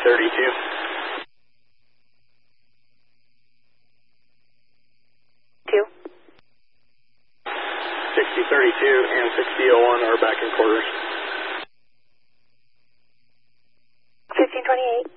6032. 2. 6032 and 6001 are back in quarters. 1528.